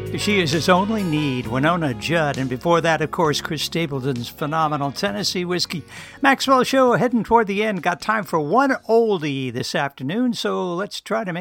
She is his only need, Winona Judd. And before that, of course, Chris Stapleton's phenomenal Tennessee Whiskey. Maxwell Show heading toward the end. Got time for one oldie this afternoon, so let's try to make